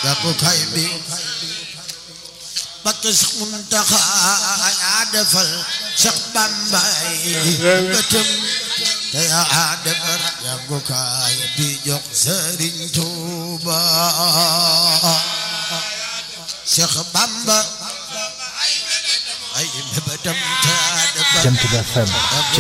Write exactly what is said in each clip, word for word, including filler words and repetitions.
jàngu kay bi Mbakke Seex Muntaxa yaa defal Seex Bamba bëtëm te yaa defar jàngu kay bi jox Sëriñ Tuuba Seex Bamba ay bëtëm te yaa defar Jant Bi F M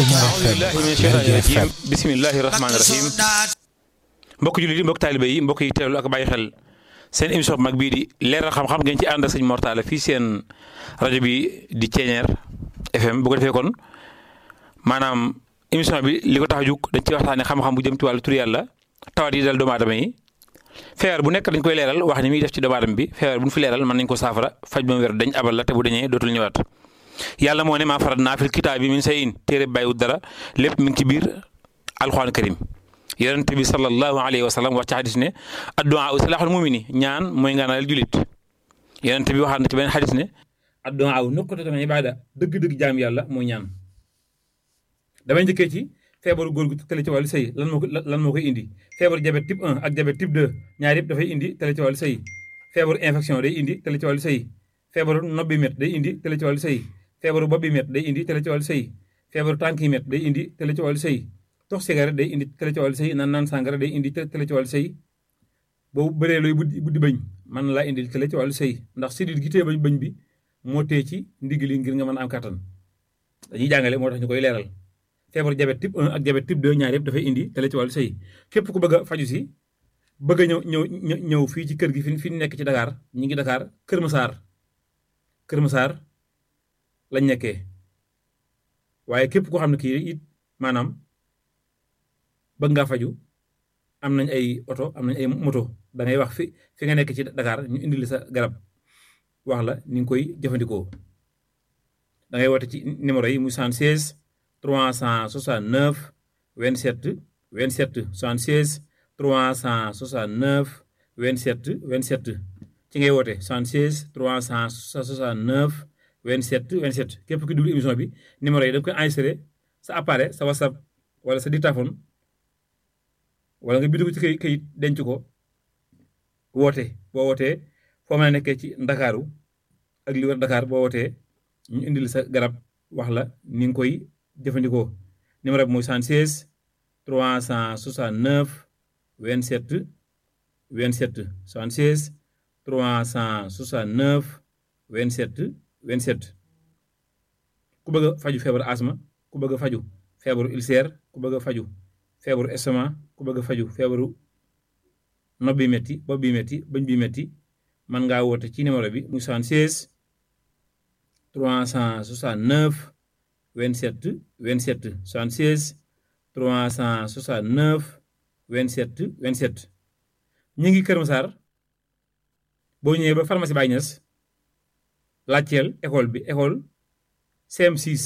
F M bismillahi rahmaani rahim mbokk jullit yi mbokk taalibe yi mbokk yi teewlu ak bàyyi xel seen émission bu mag bii di leeral xam-xam ngeen ci ànd ak sëñ Mor Talla fii seen rajo bi di Ceeñeer F M bu ko defee kon maanaam émission bi li ko tax a jug dañ ci waxtaane xam-xam bu jëm ci wàllu tur yàlla tawat yi dal doomu aadama yi feebar bu nekk dañ koy leeral wax ni muy def ci doomu aadama bi feebar bu ñu fi leeral mën nañ ko saafara faj ba mu wér dañ abal la te bu dañee dootul ñëwaat yàlla moo ne maa farat naa fil kitaab bi min shay'in téere bàyyiwut dara lépp mi ngi ci biir alxuraan karim yonent bi sallallahu alayhi wa sallam wax ci xadis ne addu'a silaaxul mumini ñaan mooy ngaanal julit yonent bi waxaat na ci beneen xadis ne addu'a nuqtatun min ibaada dëgg-dëgg jaam yàlla mooy ñaan damay njëkkee ci feebaru góor gu tële ci wàllu sëy lan moo ko lan moo koy indi feebaru diabète type un ak diabète type deux ñaar yëpp dafay indi tële ci wàllu sëy feebaru infection day indi tële ci wàllu sëy feebaru nopp bi met day indi tële ci wàllu sëy feebaru bopp bi met day indi tële ci wàllu sëy feebaru tànk yi met day indi tële ci wàllu sëy tox cigarette day indi tële ci wàllu sëy naan naan sàngara day indi tële ci wàllu sëy boobu bëree looy buddi buddi bëñ mën laa indi tële ci wàllu sëy ndax sidit gi tee bañ bëñ bi moo tee ci ndigg li ngir nga mën a am kattan dañuy jàngale moo tax ñu koy leeral feebaru diabète type un ak diabète type deux ñaar yëpp dafay indi tële ci wàllu sëy képp ku bëgg a faju si bëgg a ñëw ñëw ñëw fii ci kër gi fi fi nekk ci Dakar ñi ngi Dakar Kër Masaar Kër Masaar lañ nekkee waaye képp koo xam ne kii it maanaam bëgg ngaa faju am nañ ay oto am nañ ay moto da ngay wax fi fi nga nekk ci Dakar ñu indil sa garab wax la ni nga koy jëfandikoo da ngay woote ci numéro yi muy soixante-seize trois cent soixante-neuf vingt-sept vingt-sept soixante-seize trois cent soixante-neuf vingt-sept vingt-sept ci ngay woote soixante-seize trois cent soixante-neuf vingt-sept vingt-sept képp ki dugg émission bi numéro yi da nga koy enregistré sa appareil sa WhatsApp wala sa dictaphone wala nga bind ko ci kayit kayit denc ko woote boo wootee foo mën a nekkee ci Ndakaaru ak li wër Dakar boo wootee ñu indil sa garab wax la ni nga koy jëfandikoo numéro bi mooy soixante-seize trois cent soixante-neuf vingt-sept vingt-sept soixante-seize trois cent soixante-neuf vingt-sept vingt-sept ku bëgg a faju feebaru asma ku bëgg a faju feebaru ulcère ku bëgg a faju feebaru estomac ku bëgg a faju feebaru nopp bi metti bopp bi metti bëñ bi metti mën ngaa woote ci numéro bi muy soixante-seize trois cent soixante-neuf vingt-sept vingt-sept soixante-seize trois cent soixante-neuf vingt-sept vingt-sept ñu ngi Kër Massar boo ñëwee ba pharmacie Baye Niass laajteel école bi école C M six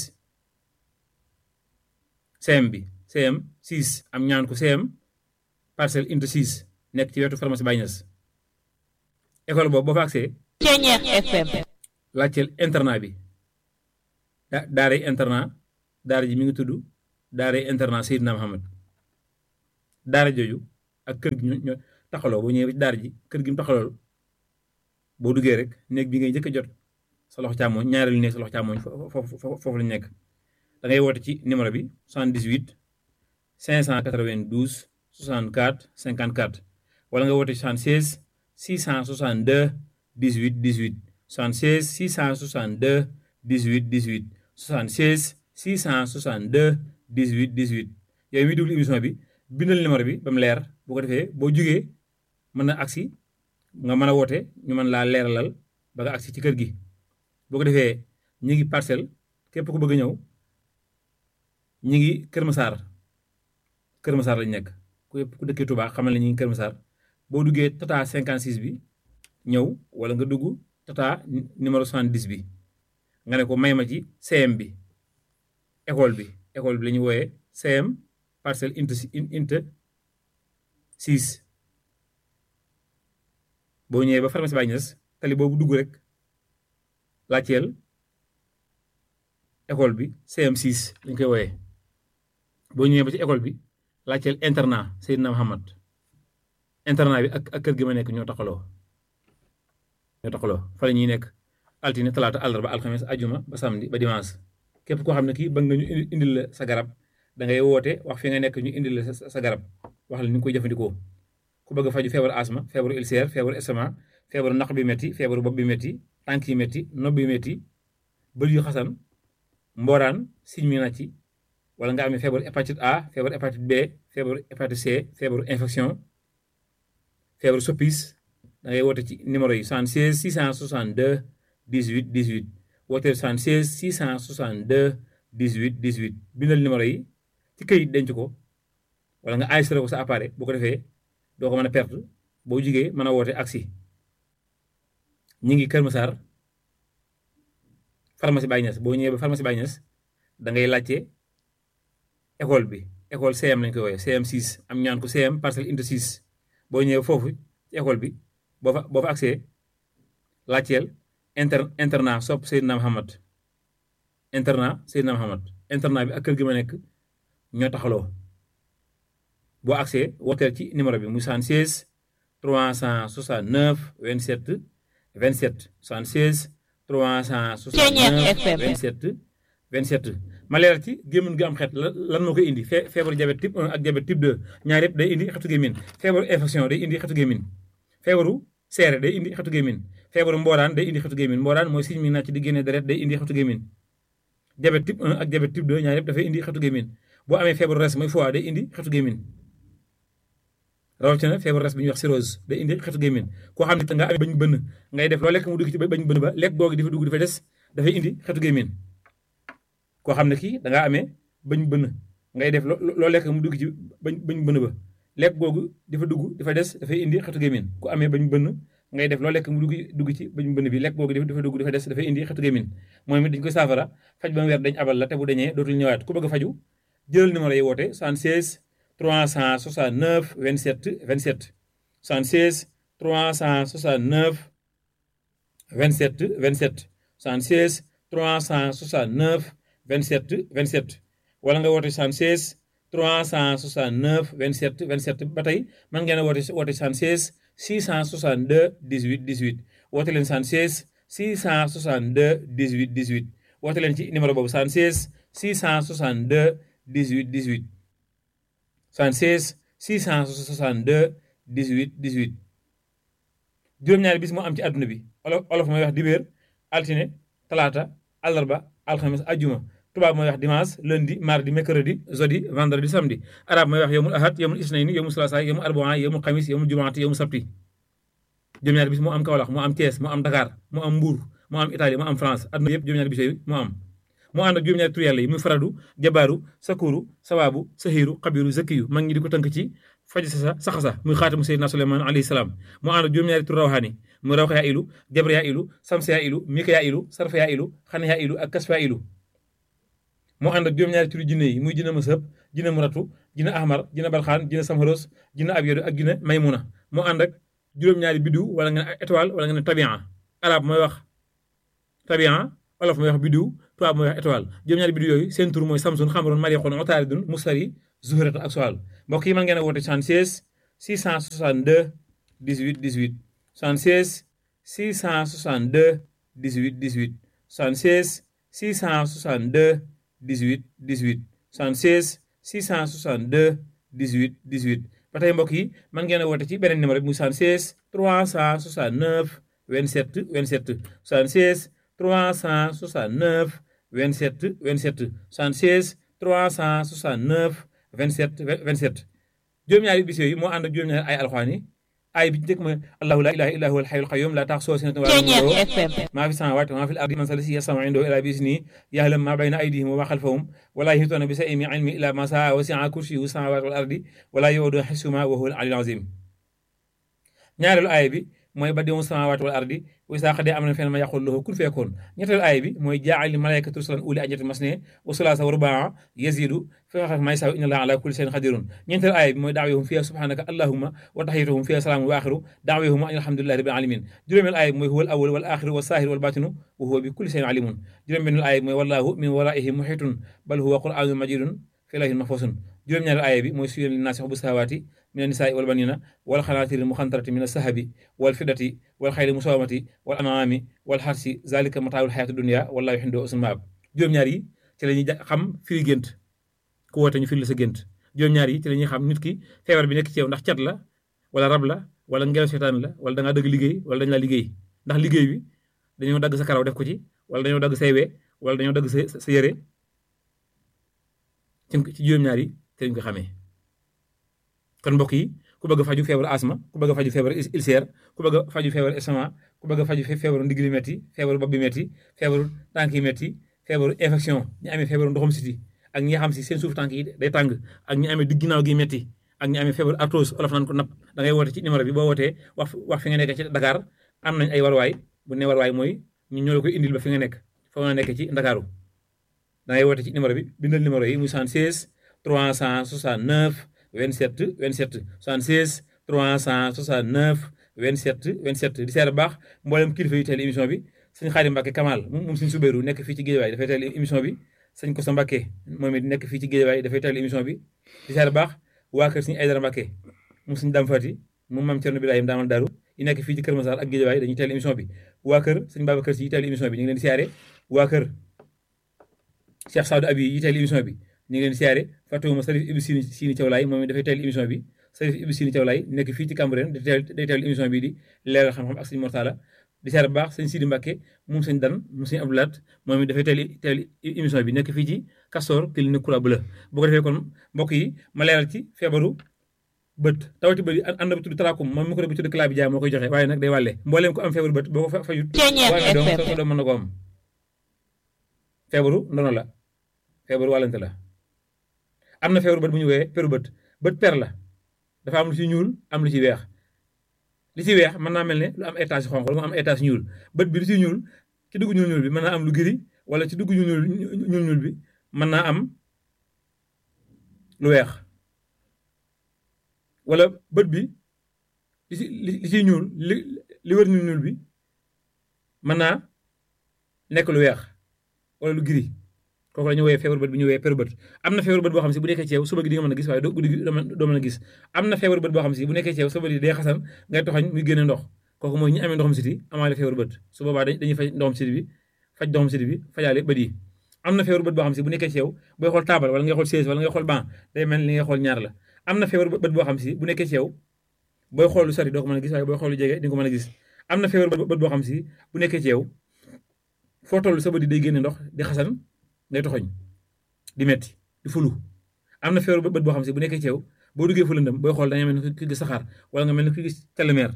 C M bi C M six am ñaan ko C M parcelle unité six nekk ci wetu pharmacie Baye Niass école boobu boo fa agsee Ceeñeer F M laajteel internat bi da daaray internat daara ji mi ngi tudd daaray internat Seydina Mohamed daara jooju ak kër gi ñoo taxaloo boo ñëwee ci daara ji kër gi mu taxalool boo duggee rek néeg bi ngay njëkk a jot sa loxo càmmooñ ñaareelu néeg sa loxo càmmooñ foofu foofu lañu nekk da ngay woote ci numéro bi soixante-dix-huit cinq cent quatre-vingt-douze soixante-quatre cinquante-quatre wala nga woote soixante-seize six cent soixante-deux dix-huit dix-huit soixante-seize six cent soixante-deux dix-huit dix-huit soixante-seize six cent soixante-deux dix-huit dix-huit yow mi déglu émission bi bindal numéro bi ba mu leer bu ko defee boo jugee mën na agsi nga mën a woote ñu mën laa leeralal ba nga agsi ci kër gi boo ko defee ñi ngi parcelle képp ku bëgg a ñëw ñi ngi Kër Massar Kër Massar lañ nekk ku yëpp ku dëkkee Touba xamal ne ñi ngi Kër Massar boo duggee tata cinquante-six bi ñëw wala nga dugg tata numéro soixante-dix bi nga ne ko may ma ci C M bi école bi école bi la ñu wooyee C M parcelle unité unité six boo ñëwee ba pharmacie Baye Niass tali boobu dugg rek laajteel école bi C M six lañ koy wooyee boo ñëwee ba ci école bi laajteel internat Seydina Mohamed internat bi ak ak kër gi ma nekk ñoo taxaloo ñoo taxaloo fa la ñuy nekk altine talaata àllarba alxames ajuma ba samedi ba dimanche képp koo xam ne kii bëgg nga ñu indil la sa garab da ngay woote wax fi nga nekk ñu indil la sa garab wax la ni nga koy jëfandikoo ku bëgg a faju feebaru asma feebaru ulcère feebaru estomac feebaru naq bi métti feebaru bopp bi métti tànk yi métti nopp bi métti bël yu xasan mbooraan siñ mi nàcc wala nga amee feebaru hépatite A feebaru hépatite B feebaru hépatite C feebaru infection feebaru soppis da ngay woote ci numéro yi soixante-seize six cent soixante-deux dix-huit dix-huit wooteel soixante-seize six cent soixante-deux dix-huit dix-huit bindal numéro yi ci këyit denc ko wala nga enregistré ko sa appareil bu ko defee doo ko mën a perte boo jugee mën a woote aksi ñi ngi Kër Massar pharmacie Baye Niass boo ñëwee ba pharmacie Baye Niass da ngay laajte école bi école C M lañ koy woowee C M six am ñaan ko C M parcelle unité six boo ñëwee foofu ci école bi boo fa boo fa accès laajteel inter internat sopp Seydina Muhammad internat Seydina Muhammad internat bi ak kër gi ma nekk ñoo taxaloo boo accès wooteel ci numéro bi muy soixante-seize trois cent soixante-neuf vingt-sept vingt-sept soixante-seize trois cent soixante-neuf vingt-sept vingt-sept ma leeral ci gémmiñ gi am xeet lan moo koy indi feebaru diabète type un ak diabète type deux ñaar yëpp day indi xetu gémmiñ feebaru infection day indi xetu gémmiñ feebaru seere day indi xetu gémmiñ feebaru mbooraan day indi xetu gémmiñ mbooraan mooy siñ mi nàcc di génne deret day indi xetu gémmiñ diabète type un ak diabète type deux ñaar yëpp dafay indi xetu gémmiñ boo amee feebaru res mooy foie day indi xetu gémmiñ rawatina feebaru res bi ñuy wax cirrhose day indi xetu gémmiñ koo xam ne nga amee bañ bënn ngay def loo lekk mu dugg ci bañ bënn ba lekk googu di fa dugg di fa des dafay indi xetu gémmiñ koo xam ne kii da ngaa amee bañ bënn ngay def loo lekk mu dugg ci bañ bañ bënn ba lekk googu di fa dugg di fa des dafay indi xetu gémmiñ ku amee bañ bënn ngay def loo lekk mu dugg dugg ci bañ bënn bi lekk googu di fa dugg di fa des dafay indi xetu gémmiñ mooy it dañ koy saafara faj ba mu weer dañ abal la te bu dañee dootul ñëwaat ku bëgg a faju jëlal numéro yi woote soixante-seize trois cent soixante-neuf vingt-sept vingt-sept soixante-seize trois cent soixante-neuf vingt-sept vingt-sept soixante-seize trois cent soixante-neuf vingt-sept vingt-sept wala nga woote soixante-seize trois cent soixante-neuf vingt-sept vingt-sept ba tey man ngeen a woote woote soixante-seize six cent soixante-deux dix-huit dix-huit woote leen soixante-seize six cent soixante-deux dix-huit dix-huit woote leen ci numéro boobu soixante-seize six cent soixante-deux dix-huit dix-huit soixante-seize six cent soixante-deux dix-huit dix-huit juróom-ñaari bis moo am ci àdduna bi olof olof mooy wax dibéer altine talaata àllarba alxames ajjuma tubaab mooy wax dimanche lundi mardi mercredi jeudi vendredi samedi arab mooy wax yowmul ahad yowmul isnayni yowmul salaasa yowmul arbaa yowmul xamis yowmul jumaati yowmul sabti juróom-ñaari bis moo am Kaolack moo am Thiès moo am Dakar moo am Mbour moo am Italie moo am France àdduna yëpp juróom-ñaari bis yooyu moo am moo ànd ak juróom-ñaari tur yàlla yi muy faradu jabaaru sakuru sawaabu sahiru xabiru zakiyu mag ñi di ko tënk ci faj sa saxasa muy xaatamu seydina Suleymaan alayhi salaam moo ànd ak juróom-ñaari tur rawxaani muy rawxa yaa ilu jabra yaa ilu samsa yaa ilu mika yaa ilu sarfa yaa ilu xane yaa ilu ak kasfa yaa ilu moo ànd ak juróom-ñaari turi jinne yi muy jinne masëb jinne muratu jinne ahmar jinne balxaan jinne samharos jinne abyodu ak jinne maymuna moo ànd ak juróom-ñaari biddiw wala nga ne étoile wala nga ne tabian arab mooy wax tabian wolof mooy wax biddiw tubaab mooy wax étoile juróom-ñaari biddiw yooyu seen tur mooy samsun xamaroon mariixoon otaaridun musari zuhrata ak soal mbokk yi mën ngeen a woote soixante-seize six cent soixante-deux dix-huit dix-huit soixante-seize six cent soixante-deux dix-huit dix-huit soixante-seize six cent soixante-deux dix-huit dix-huit soixante-seize six cent soixante-deux dix-huit dix-huit ba tey mbokk yi mën ngeen a woote ci beneen numéro bi muy soixante-seize trois cent soixante-neuf vingt-sept vingt-sept soixante-seize trois cent soixante-neuf vingt-sept vingt-sept soixante-seize trois cent soixante-neuf vingt-sept vingt-sept juróom-ñaari bis yooyu moo ànd ak juróom-ñaari ay alxuraan yi ay bi ci njëkk mooy allahu la ilaha illa huwa alhayyul qayyum la ta'khudhuhu sinatun wa la nawm ma fi samawati wa ma fi al-ardi man zalladhi yashfa'u 'indahu illa bi idhnihi ya'lamu ma bayna aydihim wa ma khalfahum wa la yuhituna bi shay'in min 'ilmihi illa ma sha'a wa wasi'a kursiyyuhu as-samawati wal ardi wa la ya'uduhu hifdhuhuma wa huwa al-'aliyyul 'azim ñaareelu aaya bi mooy badi'u samawati wal ardi wa izaa qadaa amran fa innamaa yaqulu lahu kun fayakun ñetteelu aaya bi mooy jaa'ala malaa'ikata rusulan ulii ajnihatin masnaa wa sulaasa wa rubaa'a yaziidu fi xalqi maa yashaa'u inna Allaaha 'alaa kulli shay'in qadiirun ñeenteelu aaya bi mooy da'waahum fiihaa subhaanaka allaahumma wa tahiyyatuhum fiihaa salaamun wa aaxiru da'waahum anil hamdulillaahi rabbil aalamiin juróomeelu aaya bi mooy huwal awwalu wal aaxiru was zaahiru wal baatinu wa huwa bi kulli shay'in aliimun juróom-benneelu aaya bi mooy wallaahu min waraa'ihim muhiitun bal huwa qur'aanun majiidun fii lawhin mahfuusun juróom-ñaari aaya bi mooy suyeen li naasi hubbu sahawaati mina nisaa'i wal baniina wal qanaatiiri muqantarati mina sahabi wal fiddati wal xayli musawamati wal an'aami wal harsi zalika mataa'ul hayaati dunya wallaahu indahu husnul maab juróom-ñaar yi ci la ñuy xam firi gént ku woote ñu firi la sa gént juróom-ñaar yi ci la ñuy xam nit ki feebar bi nekk ci yow ndax cat la wala rab la wala ngelaw seetaan la wala da ngaa dëgg liggéey wala dañ laa liggéey ndax liggéey bi dañoo dagg sa karaw def ko ci wala dañoo dagg say we wala dañoo dagg sa sa yére ci ci juróom-ñaar yi te ñu ko xamee kon mbokk yi ku bëgg a faju feebaru asma ku bëgg a faju feebaru ulcère ku bëgg a faju feebaru estomac ku bëgg a faju feebaru ndigg li metti feebaru bopp bi metti feebaru tànk yi metti feebaru infection ñi amee feebaru ndoxum siti ak ñi nga xam si seen suuf tànk yi day tàng ak ñi amee digg ginnaaw gi metti ak ñi amee feebaru arthrose olof naan ko napp da ngay woote ci numéro bi boo wootee wax wax fi nga nekk ci Dakar am nañ ay warwaay bu ne warwaay mooy ñu ñoo la koy indil ba fi nga nekk fa nga nekk ci Ndakaaru da ngay woote ci numéro bi bindal numéro yi muy soixante-seize trois cent soixante-neuf vingt-sept vingt-sept soixante-seize trois cent soixante-neuf vingt-sept vingt-sept di seer baax mboolem kilifa yi teel émission bi sëñ Xaadim Mbàkke Kamal moom sëñ Subeeru nekk fii ci Géejawaay dafay teel émission bi sëñ Kosa Mbàkke moom it nekk fii ci Géejawaay dafay teel émission bi di seer baax waa kër sëñ Aydara Mbàkke moom sëñ Dam Fati moom maam Cerno Birahim daamal Daaru yi nekk fii ci Kër Masar ak Géejawaay dañuy teel émission bi waa kër sëñ Babacar Si yi teel émission bi ñu ngi leen di siyaare waa kër Cheikh Saadou Abi yi teel émission bi ñu ngi leen di siyaare fàttewuma Sarif Ibu Sini Sini Thiawlaay moom it dafay teel émission bi Sarif Ibu Sini Thiawlaay nekk fii ci Cambérène day teel day teel émission bi di leeral xam-xam ak sëñ Mortala di siyaare bu baax sëñ Sidi Mbàkke moom sëñ Dan moom sëñ Abdoulaat moom it dafay teel teel émission bi nekk fii ci Castor clinique Croix Bleue boo ko defee kon mbokk yi ma leeral ci feebaru bët tawati bët yi ànd bi tudd trachome moom micro bi tudd chlamydia moo koy joxe waaye nag day wàlle mbooleem ko am feebaru bët boo ko fajut waaye doom sa doom mën na ko am feebaru ndono la feebaru wàllante la am na feebaru bët bu ñu wooyee peru bët bët per la dafa am lu ci ñuul am lu ci weex li ci weex mën naa mel ne lu am étage xonq wala mu am étage ñuul bët bi lu ci ñuul ci dugg ñuul ñuul bi mën naa am lu giri wala ci dugg ñuul ñuul ñuul bi mën naa am lu weex wala bët bi li ci li ciy ñuul li li wër ñuul ñuul bi mën naa nekk lu weex wala lu giri kooku la ñu woowee feebar bët bi ñu woowee peru bët am na feebar bët boo xam si bu nekkee ci yow suba gi di nga mën a gis waaye doo guddi gi doo mën a gis am na feebar bët boo xam si bu nekkee ci yow suba gi day xasan ngay toxañ muy génne ndox kooku mooy ñi amee ndoxum siti amaale feebar bët su boobaa dañuy faj ndoxum siti bi faj ndoxum siti bi fajaale bët yi am na feebar bët boo xam si bu nekkee ci yow booy xool taabal wala ngay xool chaise wala ngay xool banc day mel li ngay xool ñaar la am na feebar bët boo xam si bu nekkee ci yow booy xool lu sori doo ko mën a gis waaye booy xool lu jege di nga ko mën a gis am na feebar bët boo xam si bu nekkee ci yow foo toll sa bët yi day génne ndox di xasan ngay toxoñ di metti di fulu am na feebar bët boo xam si bu nekkee ci yow boo duggee fu lëndëm booy xool da ngay mel ni ku gis saxaar wala nga mel ni ku gis telemeer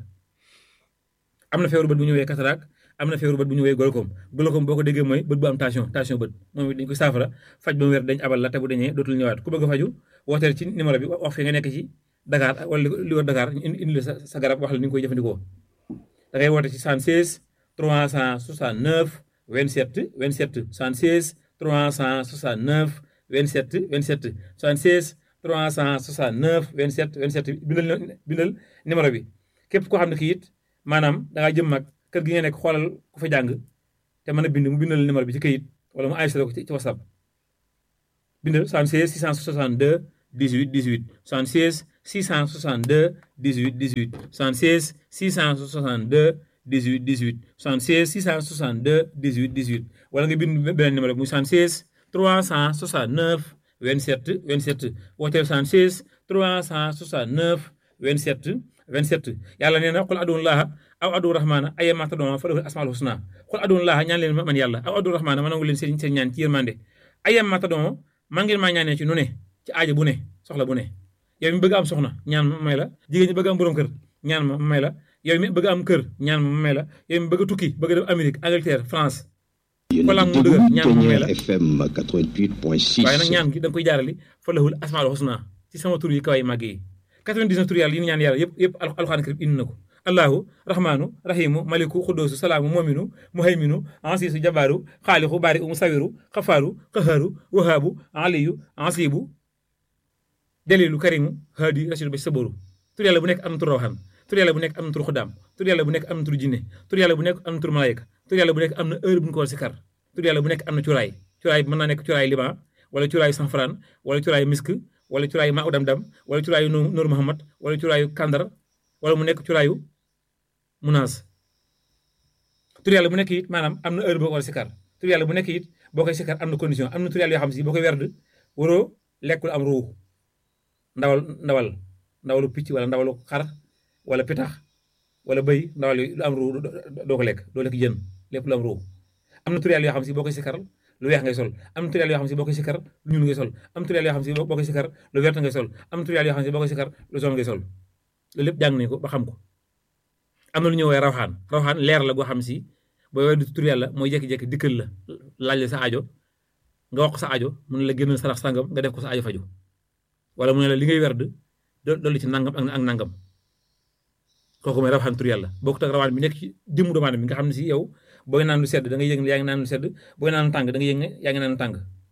am na feebar bët bu ñu woowee cataracte am na feebar bët bu ñu woowee glaucome glaucome boo ko déggee mooy bët bu am tension tension bët moom it dañ koy saafara faj ba mu wér dañ abal la te bu dañee dootul ñëwaat ku bëgg a faju wooteel ci numéro bi wax fi nga nekk ci Dakar wala li wër Dakar ñu indi la sa garab wax la ni nga koy jëfandikoo da ngay woote ci soixante-seize trois cent soixante-neuf vingt-sept vingt-sept soixante-seize trois cent soixante-neuf vingt-sept vingt-sept soixante-seize trois cent soixante-neuf vingt-sept vingt-sept bindal bindal numéro bi képp koo xam ne kii it maanaam da ngaa jëm mag kër gi nga nekk xoolal ku fa jàng te mën a bind mu bindal numéro bi ci këyit wala mu enregistré ko ci WhatsApp bindal soixante-seize six cent soixante-deux dix-huit dix-huit soixante-seize six cent soixante-deux dix-huit dix-huit soixante-seize six cent soixante-deux dix-huit dix-huit soixante-seize six cent soixante-deux dix-huit dix-huit wala nga bind beneen numéro bi muy soixante-seize trois cent soixante-neuf vingt-sept vingt-sept wooteel soixante-seize trois cent soixante-neuf vingt-sept vingt-sept yàlla nee na qul aduwwu llaaha aw aduwwu rahmaana ayyammaa tad'uu falahu al-asmaa'ul husnaa qul aduwwu llaaha ñaan leen man yàlla aw aduwwu rahmaana ma nangu leen seen seen ñaan ci yërmande ayyammaa tad'uu man ngeen maa ñaanee ci nu ne ci aajo bu ne soxla bu ne yow mi bëgg am soxna ñaan ma may la jigéen ñi bëgg am borom kër ñaan ma may la yow mi bëgg am kër ñaan ma may la yow mi bëgg a tukki bëgg a dem Amérique Angleterre France xolam mu dëgër ñaan ma may la waaye nag ñaan gi da nga koy jaarali falahul asmaa'ul husnaa ci sama tur yi kaw yi màgg yi quatre-vingt-dix-neuf tur yàlla yi ñu ñaan yàlla yëpp yëpp alxuraan karim indi na ko allahu rahmaanu rahimu maliku xuddoosu salaamu mominu muhayminu ansiisu jabaaru xaalixu baari'u musawiru xafaaru qaharu wahaabu aliyu ansibu dalilu karimu haadi rasidu ba saboru tur yàlla bu nekk am na tur rawxaan tur yàlla bu nekk am na tur xuddaam tur yàlla bu nekk am na tur jinne tur yàlla bu nekk am na tur malaayika tur yàlla bu nekk am na heure bu ñu ko war si kar tur yàlla bu nekk am na curaay curaay bi mën naa nekk curaay liban wala cuuraayu sanfran wala cuuraayu misk wala cuuraayu maa dam dam wala cuuraayu Noor Muhammad wala cuuraayu kandar wala mu nekk cuuraayu munaas tur yàlla bu nekk it maanaam am na heure boo ko war a sikar tur yàlla bu nekk it boo koy sikar am na condition am na tur yàlla yoo xam si boo koy werd waroo lekkul am ruu ndawal ndawal ndawalu picc wala ndawalu xar wala pitax wala bëy ndawal lu am ruu doo ko lekk doo lekk jën lépp lu am ruu am na tur yàlla yoo xam si boo koy sikar lu weex ngay sol am na tur yàlla yoo xam si boo koy sikar lu ñuul ngay sol am na tur yàlla yoo xam si boo koy sikar lu vert ngay sol am na tur yàlla yoo xam si boo koy sikar lu jaune ngay sol loolu lépp jàng nañ ko ba xam ko am na lu ñuy woowee rawxaan rawxaan leer la goo xam si booy weddi tur yàlla mooy jékki-jékki dikkal la laaj la sa aajo nga wax ko sa aajo mu ne la génnal sarax sangam nga def ko sa aajo faju wala mu ne la li ngay werd dolli ci nangam ak nangam kooku mooy rawxaan tur yàlla bokkut ak rawxaan bi nekk ci jëmmu doomu aadama bi nga xam ne si yow booy naan lu sedd da ngay yëg ne yaa ngi naan lu sedd booy naan lu tàng da ngay yëg ne yaa ngi naan lu tàng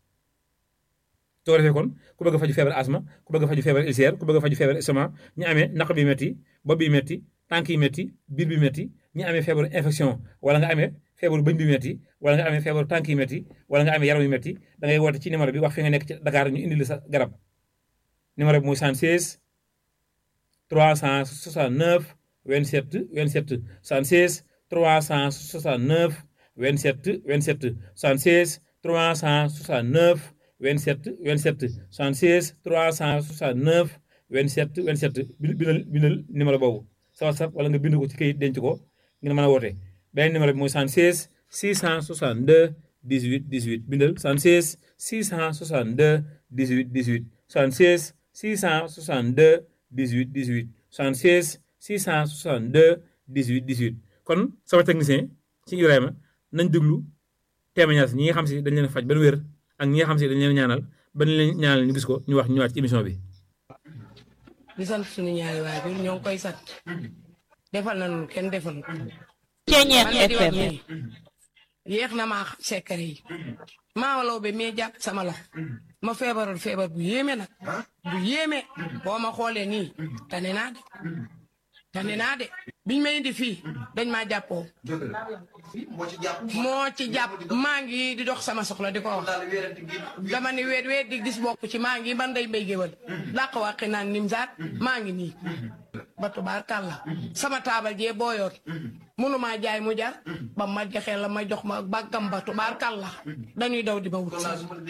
soo defee kon ku bëgg a faju feebar asma ku bëgg a faju feebar ulcère ku bëgg a faju feebar estomac ñu amee naq bi metti bopp bi metti tànk yi metti biir bi metti ñi amee feebaru infection wala nga amee feebaru bëñ bi metti wala nga amee feebaru tànk yi metti wala nga amee yaram yu metti da ngay woote ci numéro bi wax fi nga nekk ci Dakar ñu indi la sa garab numéro bi mooy soixante-seize trois cent soixante-neuf vingt-sept vingt-sept soixante-seize trois cent soixante-neuf vingt-sept vingt-sept soixante-seize trois cent soixante-neuf vingt-sept vingt-sept soixante-seize trois cent soixante-neuf vingt-sept vingt-sept bindal bindal numéro boobu sa WhatsApp wala nga bind ko ci kayit denc ko ngeen mën a woote beneen numéro bi mooy soixante-seize six cent soixante-deux dix-huit dix-huit bindal soixante-seize six cent soixante-deux dix-huit dix-huit soixante-seize six cent soixante-deux dix-huit dix-huit soixante-seize six cent soixante-deux dix-huit dix-huit kon sama technicien ci Ibrahima nañ déglu témoignage ñi nga xam si dañ leen faj ba wér ak ñi nga xam si dañ leen ñaanal ba leen ñaanal ñu gis ko ñu wax ñu ñëwaat ci émission bi. di sant suñu ñaari waajur ñoo ngi koy sant defal na lu kenn defal ko. Ceeñeer F M yéex na maa xam secret yi maa law be mee jàpp sama la ma feebaroon feebar bu yéeme nag bu yéeme boo ma xoolee nii tane naa de tane naa de biñ ma indi fii dañ maa jàppoo moo ci jàpp maa ngi di dox sama soxla di ko wax dama ni weet weet di gis bokk ci maa ngi ban day mbay géwal dàq wàqi naan nim zaat maa ngi nii ba tubaarkàlla sama taabal jee booyoon mënumaa jaay mu jar ba ma joxee la ma jox ma bàggam ba tubaarkàlla dañuy daw di ma wut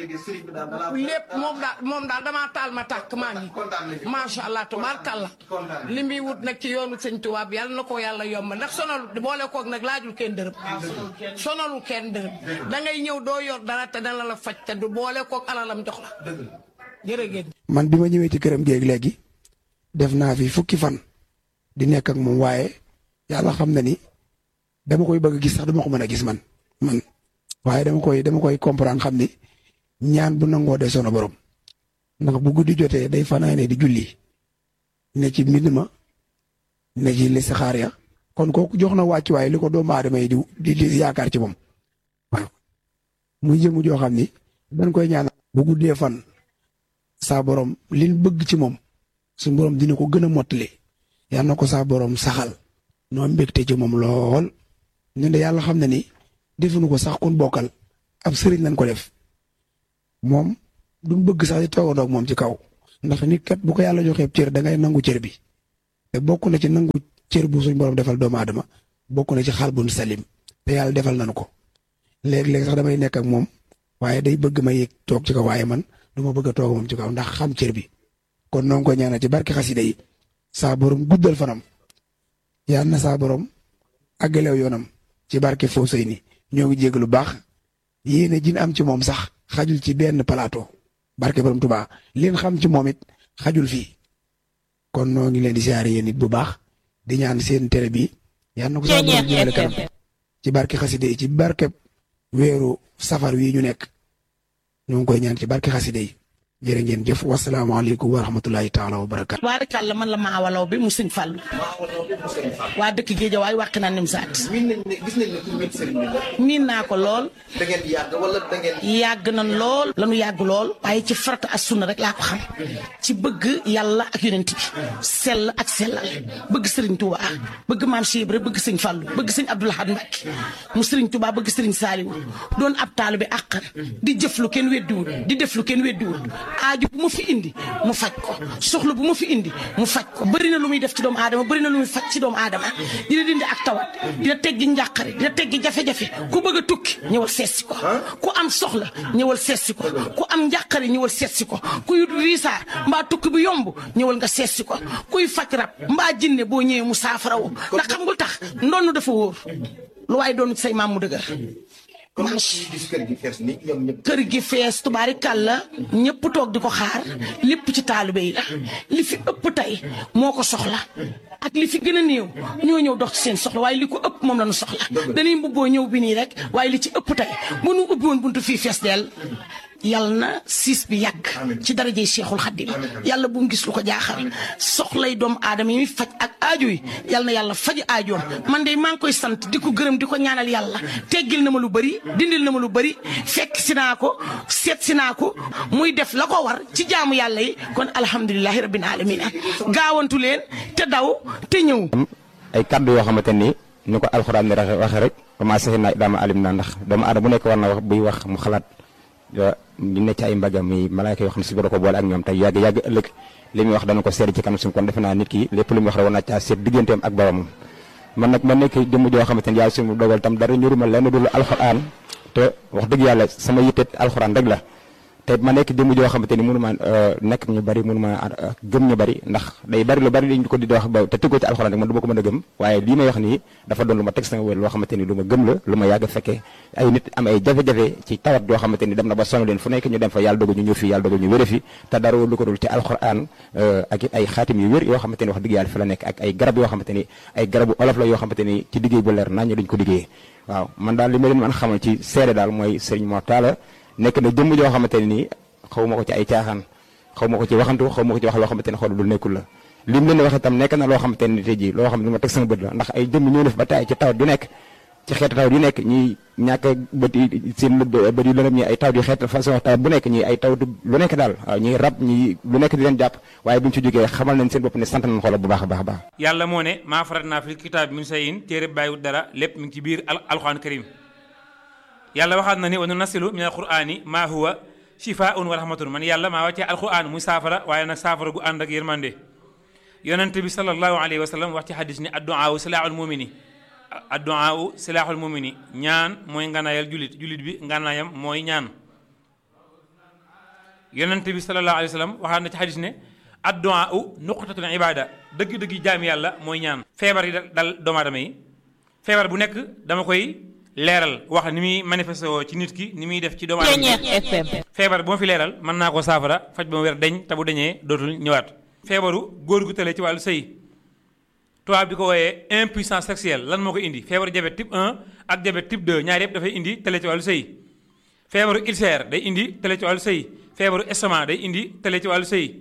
lépp moom daal moom daal damaa taal ma tàkk maa ngi macha allah tubaarkàlla li muy wut nag ci yoonu sëñ tubaab yàlla na ko yàlla yomb ndax sonalu boole koog nag laajul kenn dërëm sonalu kenn dërëm da ngay ñëw doo yor dara te dana la faj te du boole koog alalam jox la jërëjëf. man bi ma ñëwee ci këram géeg léegi def naa fi fukki fan di nekk ak moom waaye yàlla xam na ni dama koy bëgg gis sax dama ko mën a gis man man waaye dama koy dama koy comprendre xam ni ñaan bu nangoo de sono borom ndax bu guddi jotee day fanaane di julli ne ci mbind ma ne ci listixaar ya kon kooku jox na wàcc waaye li ko doomu aadama yi di di yaakaar ci moom waaw muy jëmu joo xam ni dañ koy ñaan bu guddee fan saa borom liñ bëgg ci moom suñu borom dina ko gën a mottali yal na ko saa borom saxal noo mbégte ci moom lool ñun de yàlla xam na ni defuñu ko sax kun bokkal ab sëriñ lañ ko def moom duñ bëgg sax di toogandoo ak moom ci kaw ndax nit kat bu ko yàlla joxee cër da ngay nangu cër bi te bokk na ci nangu cër bu suñ borom defal doomu aadama bokk na ci xal bun salim te yàlla defal nañu ko léeg-léeg sax damay nekk ak moom waaye day bëgg ma yéeg toog ci kaw waaye man du ma bëgg a toog moom ci kaw ndax xam cër bi kon noo ngi ko ñaanal ci barke xasida yi saa borom guddal fanam yal na saa borom àggalew yoonam ci barke Fawzeyni ni ñoo ngi jégg lu baax yéene jin am ci moom sax xajul ci benn plateau barke borom Tuubaa leen xam ci moom it xajul fii kon noo ngi leen di siyaare yéen it bu baax di ñaan seen télé bi yal na ko saa borom jëmale kanam ci barke xasida yi ci barke weeru safar wi ñu nekk ñoo ngi koy ñaan ci barke xasida yi jërë ngeen jëf wasalaamaaleykum wa rahmatulahi taala wa barakaatu. tubaarikàlla man la maawalaw bi mu sëñ Fallu waa dëkk Géejawaay wàq naa nim saat miin nañ ne gis nañ ne ku miin sëriñ bi la. miin naa ko lool da ngeen yàgg wala da ngeen. yàgg nañ lool lanu yàgg lool waaye ci farata ak sunna rek laa ko xam ci bëgg yàlla ak yonent bi sell ak sellal bëgg sëriñ Touba bëgg maam Cheikh Ibra bëgg sëñ Fallu bëgg sëñ Abdou Lahad Mbacké mu sëriñ Touba bëgg sëriñ Saliou doon ab taalibe àqan di jëf lu kenn weddiwul di def lu kenn weddiwul aaju bu ma fi indi mu faj ko soxla bu ma fi indi mu faj ko bëri na lu muy def ci doomu aadama bëri na lu muy faj ci doomu aadama dina dindi ak tawat dina teggi njàqare dina teggi jafe-jafe ku bëgg a tukki ñëwal seetsi ko ku am soxla ñëwal seetsi ko ku am njàqare ñëwal seetsi ko kuy riisaa mbaa tukki bu yomb ñëwal nga seetsi ko kuy faj rab mbaa jinne boo ñëwee mu saafara woo ndax xam nga tax ndonn dafa wóor lu waaye doon say maam mu dëgër comme gis kër gi fees ni ñoom ñëpp. kër gi fees tubaarikàlla ñëpp toog di ko xaar lépp ci taalibe yi la li fi ëpp tey moo ko soxla ak li fi gën a néew ñoo ñëw dox ci seen soxla waaye li ko ëpp moom la ñu soxla dañuy mbubboo ñëw bi nii rek waaye li ci ëpp tey bu nu ubbi woon buntu fii fees dell yàlla na siis bi yàgg ci darajey Cheikhul Khadim yàlla bu mu gis lu ko jaaxal soxlay doomu aadama yi muy faj ak aajo yi yàlla na yàlla faj aajoom man de maa ngi koy sant di ko gërëm di ko ñaanal yàlla teggil na ma lu bëri dindil na ma lu bëri fekk si naa ko seet si naa ko muy def la ko war ci jaamu yàlla yi kon alhamdulilahi rabbil alamina gaawantu leen te daw te ñëw. ay kaddu yoo xamante ni ni ko alxuraan ni waxe rek commencé naa daama alim naa ndax doomu aadama bu nekk war na wax buy wax mu xalaat ñu ne ci ay mbagam yi malaayka yoo xam ne si boro ko boole ak ñoom tey yàgg yàgg ëllëg li muy wax dana ko seet ci kanam suñu kon defe naa nit ki lépp lu muy wax rek war naa caa seet digganteem ak boromam man nag ma nekk jëmm joo xamante ni yàlla suñu dogal tam dara ñuruma lenn dul alxuraan te wax dëgg yàlla sama yitte alxuraan rek la te ma nekk jëmm joo xamante ni mënu ma nekk ñu bari mënu ma gëm ñu bari ndax day bari lu bari dañ ko di wax ba te tëggoo ci alxuraan rek man du ma ko mën a gëm waaye lii may wax nii dafa doon lu ma teg sama wér loo xamante ni lu ma gëm la lu ma yàgg fekkee ay nit am ay jafe-jafe ci tawat yoo xamante ni dem na ba sonn leen fu nekk ñu dem fa yàlla dogal ñu ñëw fii yàlla dogal ñu wére fi te dara lu ko dul ci alxuraan ak it ay xaatim yu wér yoo xamante ni wax dëgg yàlla fi la nekk ak ay garab yoo xamante ni ay garabu olof la yoo xamante ni ci liggéey bu leer nañ ñu duñ ko liggéey waaw man daal li ma leen mën xamal ci seede daal mooy Serigne Mor Talla nekk na jëmm joo xamante ni nii xaw ma ko ci ay caaxaan xaw ma ko ci waxantu xaw ma ko ci wax loo xamante ne xool lu nekkul la lim leen di wax itam nekk na loo xamante ne tey jii loo xam ne ma teg sama bët la ndax ay jëmm ñëw na fi ba tey ci tawat yu nekk ci xeetu tawat yu nekk ñi ñàkk bët yi seen bët yu lëndëm ñi ay tawat yu xeet façon tawat bu nekk ñi ay tawat lu nekk daal waaw ñi rab ñi lu nekk di leen jàpp waaye bu ñu ci jógee xamal nañ seen bopp ne sant nañ xoolal bu baax a baax a baax yàlla moo ne maa farat naa fi kitaab min shay'in téere bàyyiwut dara lépp mi ngi ci biir alxuraan karim yàlla waxaat na ni wa nunazzilu min alqur'ani maa huwa shifaa'un wa rahmatun man yàlla maa wàccee alquran muy saafara waaye nag saafara gu ànd ak yërmande yonente bi sallallahu alayhi wa sallam wax ci xadis ni addu'aa silaaxul mumini addu'aa silaaxul mumini ñaan mooy nganaayal julit julit bi nganaayam mooy ñaan yonente bi sallallahu alayhi wa sallam waxaat na ci xadis ne addu'aa nuqtatul ibada dëgg-dëgg jaami yàlla mooy ñaan feebar yi dal doomu aadama yi feebar bu nekk dama koy leeral wax ni muy manifesté woo ci nit ki ni muy def ci doomu aadama feebar bu ma fi leeral mën naa ko saafara faj ba mu wér deñ te bu deñee dootul ñëwaat feebaru góor gu tële ci wàllu sëy tubaab di ko wooyee impuissance sexuelle lan moo ko indi feebaru diabète type un ak diabète type deux ñaar yëpp dafay indi tële ci wàllu sëy feebaru ulcère day indi tële ci wàllu sëy feebaru estomac day indi tële ci wàllu sëy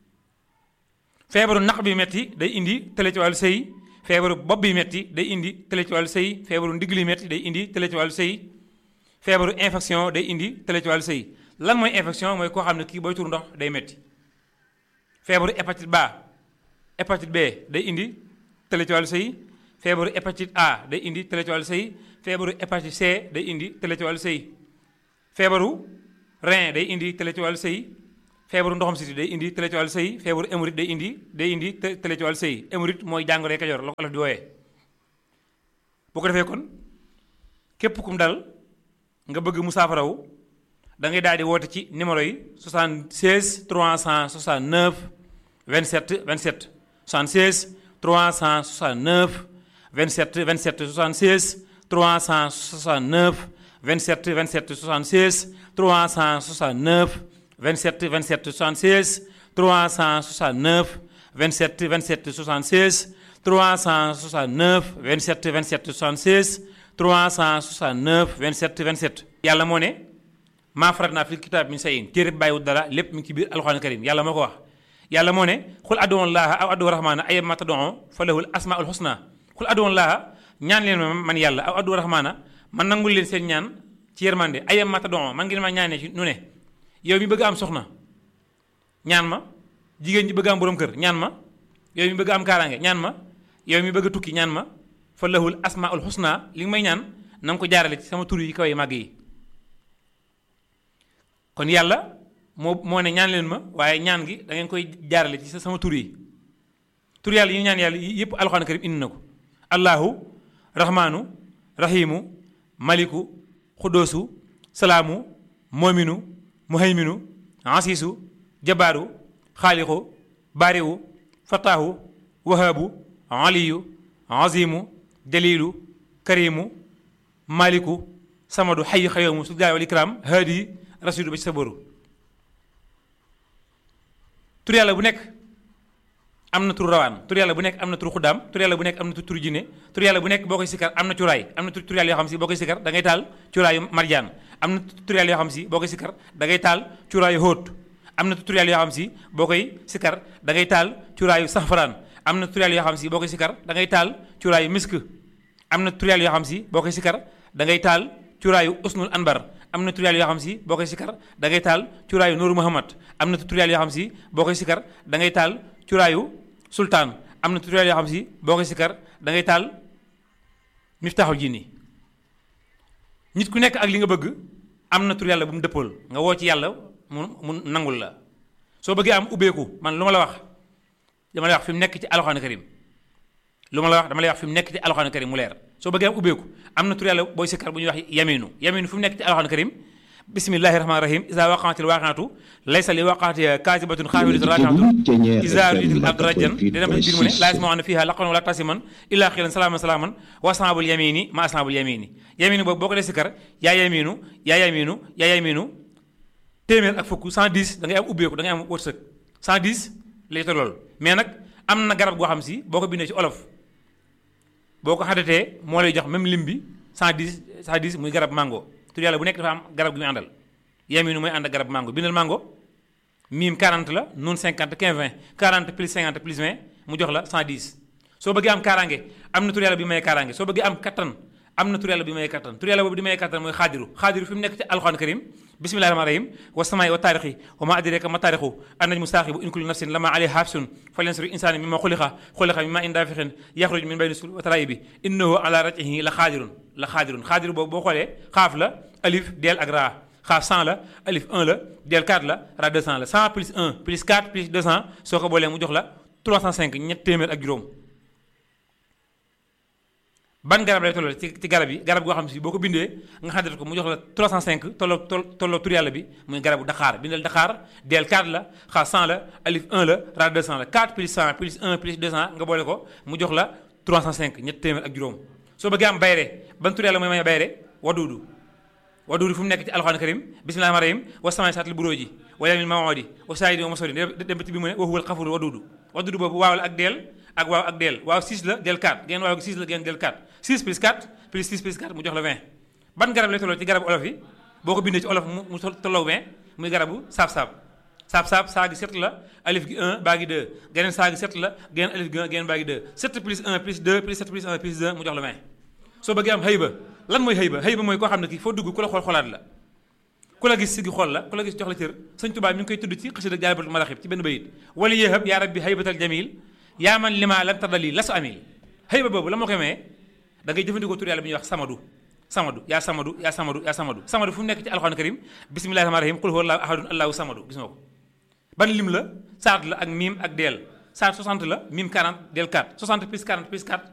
feebaru naq bi metti day indi tële ci wàllu sëy feebaru bopp bi metti day indi tële ci wàllu sëy feebaru ndigg li metti day indi tële ci wàllu sëy feebaru infection day indi tële ci wàllu sëy lan mooy infection mooy koo xam ne kii booy tur ndox day metti feebaru hépatite B hépatite B day indi tële ci wàllu sëy feebaru hépatite A day indi tële ci wàllu sëy feebaru hépatite C day indi tële ci wàllu sëy feebaru rein day indi tële ci wàllu sëy feebaru ndoxam siti day indi tële ci wàllu sëy feebaru hémorroïde day indi day indi tële ci wàllu sëy hémorroïde mooy jàngoro Kajoor la ko olof di wooyee bu ko defee kon képp kum dal nga bëgg mu saafarawu da ngay daal di woote ci numéro yi soixante-seize trois cent soixante-neuf vingt-sept vingt-sept soixante-seize trois cent soixante-neuf vingt-sept vingt-sept soixante-seize trois cent soixante-neuf vingt-sept vingt-sept soixante-seize trois cent soixante-neuf vingt-sept vingt-sept soixante-seize trois cent soixante-neuf vingt-sept vingt-sept soixante-seize trois cent soixante-neuf vingt-sept vingt-sept soixante-seize trois cent soixante-neuf vingt-sept vingt-sept yàlla moo ne maa faratnaa fil kitaab min shay'in téere bàyyiwul dara lépp mi ngi ci biir alxuraan karim yàlla moo ko wax yàlla moo ne xul ad'u llaaha aw ad'u rahmaana ayyammaa tad'uu fa lahul asmaa'ul husnaa xul ad'u llaaha ñaan leen ma man yàlla aw ad'u rahmaana man nangul leen seen ñaan ci yërmande ayyammaa tad'uu man ngeen ma ñaanee ci nu ne yow mi bëgg am soxna ñaan ma jigéen ñi bëgg am borom kër ñaan ma yow mi bëgg am kaaraange ñaan ma yow mi bëgg a tukki ñaan ma fa lahul asmaa'ul husnaa li nga may ñaan na nga ko jaarale ci sama tur yi kaw yi màgg yi kon yàlla moo moo ne ñaan leen ma waaye ñaan gi da ngeen koy jaarale ci sama tur yi tur yàlla yi ñu ñaan yàlla yëpp alxuraan karim indi na ko allahu rahmaanu rahimu maliku xudoosu salaamu moominu muhayminu asiisu jabaaru xaalixu baariwu fataahu wahaabu aliyu azimu dalilu karimu maliku samadu xayu xayoomu su jaay wal ikraam haadi rasidu ba ci sa boru tur yàlla bu nekk am na tur rawaan tur yàlla bu nekk am na tur xuddaam tur yàlla bu nekk am na tur jinne tur yàlla bu nekk boo koy sikkar am na curaay am na tur yàlla yoo xam si boo koy sikkar da ngay taal curaayu marjaan am na tur yàlla yoo xam si boo koy sikkar da ngay taal curaayu hóot am na tur yàlla yoo xam si boo koy sikkar da ngay taal curaayu safaraan am na tur yàlla yoo xam si boo koy sikkar da ngay taal curaayu misk am na tur yàlla yoo xam si boo koy sikkar da ngay taal curaayu usnul anbar am na tur yàlla yoo xam si boo koy sikkar da ngay taal curaayu nuuru muhammad am na tur yàlla yoo xam si boo koy sikkar da ngay taal curaayu sultaan am na tur yàlla yoo xam si boo koy sikkar da ngay taal miftaaxul jinni nit ku nekk ak li nga bëgg am na tur yàlla bu mu dëppool nga woo ci yàlla mu mu nangul la soo bëggee am ubbeeku man lu ma la wax dama lay wax fi mu nekk ci alxuraan karim lu ma la wax dama lay wax fi mu nekk ci alxuraan karim mu leer soo bëggee am ubbeeku am na tur yàlla booy sikkar bu ñuy wax yaminu yaminu fi mu nekk ci alxuraan karim bismillahi rahmaani rahim isa waqaatil waaqaatu laysa li waqaatiha kaasibatun xaafidatun raafiatun isa rujitil abdu rajjan dina ba biir mu ne laa yasma'uuna fiihaa laqwan wala tasiman illaa qiilan salaaman salaaman wa ashaabul yamini ma ashaabul yamini yaminu boobu boo ko dee sikkar yaa yaminu yaa yaminu yaa yaminu téeméer ak fukk cent dix da ngay am ubbeeku da ngay am wërsëg cent dix lay tollool mais nag am na garab goo xam si boo ko bindee ci olof boo ko xadatee moo lay jox même lim bi cent dix cent dix muy garab mango tur yàlla bu nekk dafa am garab gi muy àndal yaminu mooy ànd ak garab mango bindal mango miim quarante la nun cinquante quinze vingt quarante plus cinquante plus vingt mu jox la cent dix soo bëggee am kaaraange am na tur yàlla bi may kaaraange soo bëggee am kattan am na tur yàlla bi may kattan tur yàlla boobu di may kattan mooy xaadiru xaadiru fi mu nekk ci alxuraan karim bismillahi rahmaani rahim wa samaay wa taarixi wa ma adraka ma taarixu an najmu saaxibu in kullu nafsin lama alayha hafsun falyansuru insaani mimma xuliqa xuliqa mimma in daafixin yaxruj min bayni sul wa taraayibi innahu ala raj'ihi la xaadirun la xaadirun xaadiru boobu boo xoolee xaaf la alif deel ak raa xaaf cent la alif un la deel quatre la raa deux cent la cent plus un plus quatre plus deux cent soo ko boolee mu jox la trois cent cinq ñett téeméer ak juróom ban garab lay tolloo ci ci garab yi garab goo xam si boo ko bindee nga xaddal ko mu jox la trois cent cinq tolloo tolloo tur yàlla bi muy garabu Dakar bindal Dakar del quatre la xaar cent la alif un la ra deux cent la quatre plus cent plus un plus deux cent nga boole ko mu jox la trois cent cinq ñett téeméer ak juróom soo bëggee am bayre ban tur yàlla mooy may bayre waduudu waduudu fu mu nekk ci alxuraan karim bismillahi rahmaani rahim wa samaay saatil buróoji wa yawmil maw'udi wa saayidi wa masori dem ba ci bi mu ne wa huwal xafuru waduudu waduudu boobu waaw la ak deel ak waaw ak deel waaw six la del quatre ngeen waaw six la ngeen del quatre six plus quatre plus six plus quatre mu jox la vingt ban garab lay tolloo ci garabu olof yi boo ko bindee ci olof mu tolloo vingt muy garabu saab-saab saab-saab saa gi sept la alif gi un baa gi deux geneen saa gi sept la geneen alif gi un geneen baa gi deux sept plus un plus deux plus sept plus un plus deux mu jox la vingt soo bëggee am xëyba lan mooy xëyba xëyba mooy koo xam ne kii foo dugg ku la xool xoolaat la ku la gis si gi xool la ku la gis jox la cër sëñ Tuubaa mi ngi koy tudd ci xasida Jaalibatul Maraaxib ci benn bayit wala yéexab yaa rabbi xëybatal jamil yaa man lima lam tardali lasu amil xëyba boobu la moo koy maye da ngay jëfandikoo tur yàlla bi ñuy wax samadu samadu yaa samadu yaa samadu yaa samadu samadu fu mu nekk ci alxuraan karim bismillahi rahmaani rahim qul huwa allahu ahadun allahu samadu gis nga ko ban lim la saat la ak miim ak deel saat soixante la miim quarante del quatre soixante plus quarante plus quatre